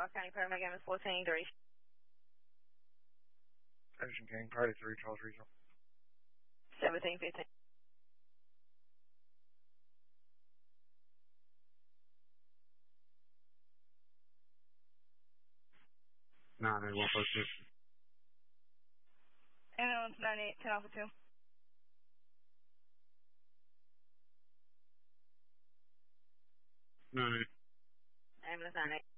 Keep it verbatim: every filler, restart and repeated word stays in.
Dallas County Paramedic M S fourteen, three. Ocean King, Party three, Charles Regional. seventeen fifteen. nine eight one post two. Ambulance ninety-eight, ten Alpha two. nine eight. Ambulance ninety-eight.